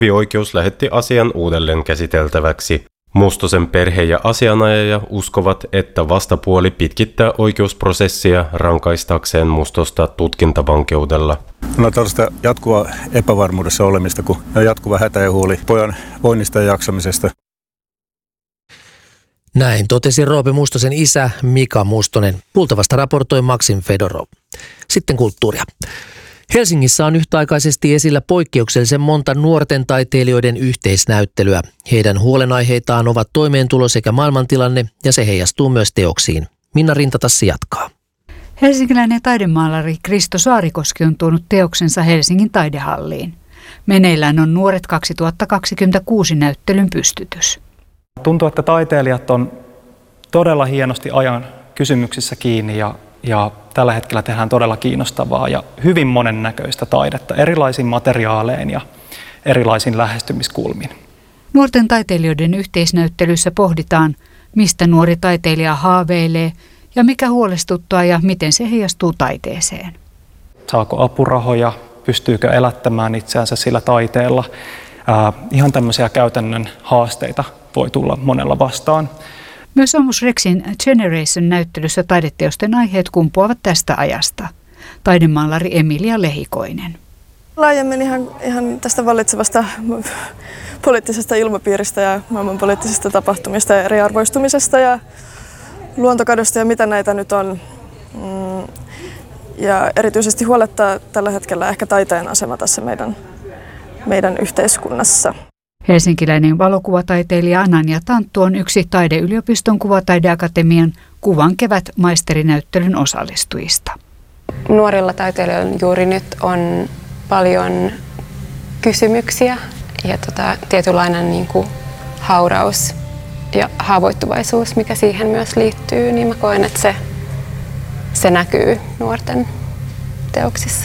Oikeus lähetti asian uudelleen käsiteltäväksi. Mustosen perhe ja asianajaja uskovat, että vastapuoli pitkittää oikeusprosessia rankaistakseen Mustosta tutkintavankeudella. No tällaista jatkuvaa epävarmuudessa olemista, kun jatkuva hätä ja huoli pojan voinnista ja jaksamisesta. Näin totesi Roope Mustosen isä Mika Mustonen. Pultavasta raportoi Maksim Fedorov. Sitten kulttuuria. Helsingissä on yhtäaikaisesti esillä poikkeuksellisen monta nuorten taiteilijoiden yhteisnäyttelyä. Heidän huolenaiheitaan ovat toimeentulo sekä maailmantilanne, ja se heijastuu myös teoksiin. Minna Rintatassi jatkaa. Helsinkiläinen taidemaalari Kristo Saarikoski on tuonut teoksensa Helsingin taidehalliin. Meneillään on Nuoret 2026 näyttelyn pystytys. Tuntuu, että taiteilijat on todella hienosti ajan kysymyksissä kiinni ja tällä hetkellä tehdään todella kiinnostavaa ja hyvin monennäköistä taidetta erilaisin materiaalein ja erilaisin lähestymiskulmin. Nuorten taiteilijoiden yhteisnäyttelyssä pohditaan, mistä nuori taiteilija haaveilee ja mikä huolestuttaa ja miten se heijastuu taiteeseen. Saako apurahoja, pystyykö elättämään itseänsä sillä taiteella? Ihan tämmöisiä käytännön haasteita voi tulla monella vastaan. Myös Amos Rexin Generation-näyttelyssä taideteosten aiheet kumpuavat tästä ajasta. Taidemaalari Emilia Lehikoinen. Laajemmin ihan tästä vallitsevasta poliittisesta ilmapiiristä ja maailmanpoliittisista tapahtumista ja eriarvoistumisesta ja luontokadosta ja mitä näitä nyt on. Ja erityisesti huolettaa tällä hetkellä ehkä taiteen asema tässä meidän yhteiskunnassa. Helsinkiläinen valokuvataiteilija Anania Tanttu on yksi Taideyliopiston kuvataideakatemian Kuvan kevät-maisterinäyttelyn osallistujista. Nuorilla taiteilijoilla juuri nyt on paljon kysymyksiä ja tietynlainen niin kuin hauraus ja haavoittuvaisuus, mikä siihen myös liittyy, niin mä koen, että se näkyy nuorten teoksissa.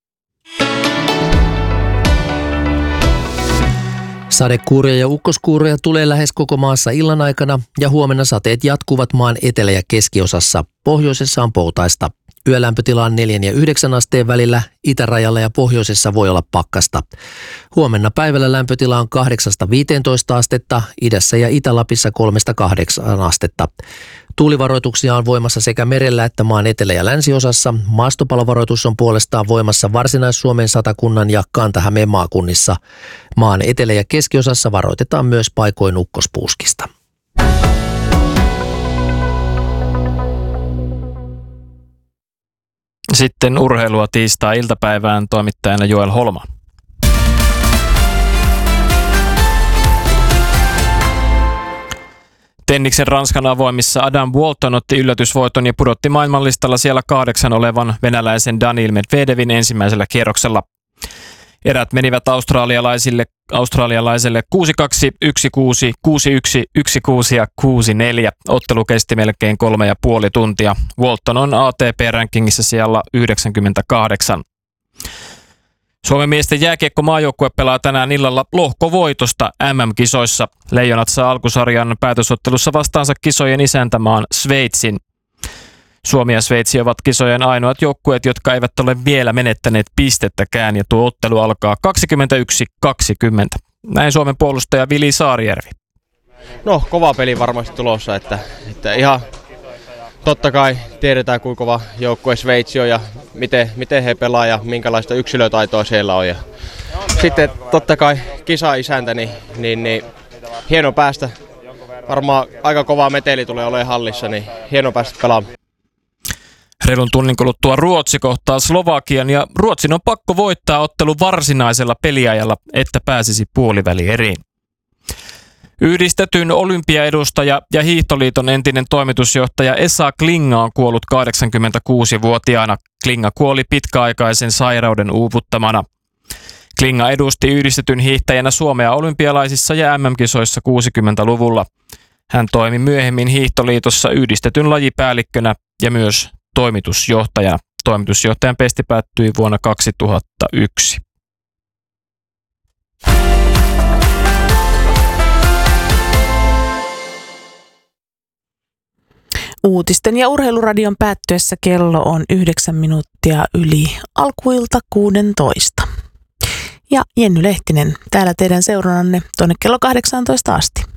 Sadekuuria ja ukkoskuuria tulee lähes koko maassa illan aikana ja huomenna sateet jatkuvat maan etelä- ja keskiosassa. Pohjoisessa on poutaista. Yölämpötila on 4 ja 9 asteen välillä, itärajalla ja pohjoisessa voi olla pakkasta. Huomenna päivällä lämpötila on 8-15 astetta, idässä ja Itä-Lapissa 3-8 astetta. Tuulivaroituksia on voimassa sekä merellä että maan etelä- ja länsiosassa. Maastopalovaroitus on puolestaan voimassa Varsinais-Suomen, Satakunnan ja Kanta-Hämeen maakunnissa. Maan etelä- ja keskiosassa varoitetaan myös paikoin ukkospuuskista. Sitten urheilua tiistai-iltapäivään toimittajana Joel Holma. Tenniksen Ranskan avoimissa Adam Walton otti yllätysvoiton ja pudotti maailmanlistalla siellä 8 olevan venäläisen Daniil Medvedevin ensimmäisellä kierroksella. Erät menivät australialaiselle 6-2, 1-6, 6-1, 1-6 ja 6-4. Ottelu kesti melkein 3,5 tuntia. Walton on ATP-rankingissa siellä 98. Suomen miesten jääkiekko-maajoukkue pelaa tänään illalla lohkovoitosta MM-kisoissa. Leijonat saa alkusarjan päätösottelussa vastaansa kisojen isäntämaan Sveitsin. Suomi ja Sveitsi ovat kisojen ainoat joukkueet, jotka eivät ole vielä menettäneet pistettäkään, ja tuo ottelu alkaa 21-20. Näin Suomen puolustaja Vili Saarijärvi. No, kova peli varmasti tulossa, että ihan totta kai tiedetään, kuinka kova joukkue Sveitsi on ja miten he pelaa ja minkälaista yksilötaitoa siellä on. Ja sitten totta kai kisa-isäntä, niin hieno päästä. Varmaan aika kova meteli tulee olemaan hallissa, niin hieno päästä pelaamaan. Reilun tunnin kuluttua Ruotsi kohtaa Slovakian ja Ruotsin on pakko voittaa ottelu varsinaisella peliajalla, että pääsisi puolivälieriin. Yhdistetyn olympiaedustaja ja Hiihtoliiton entinen toimitusjohtaja Esa Klinga on kuollut 86-vuotiaana. Klinga kuoli pitkäaikaisen sairauden uuvuttamana. Klinga edusti yhdistetyn hiihtäjänä Suomea olympialaisissa ja MM-kisoissa 60-luvulla. Hän toimi myöhemmin Hiihtoliitossa yhdistetyn lajipäällikkönä ja myös toimitusjohtajana. Toimitusjohtajan pesti päättyi vuonna 2001. Uutisten ja urheiluradion päättyessä kello on 9 minuuttia yli alkuilta 16. ja Jenny Lehtinen täällä teidän seurannanne tuonne kello 18 asti.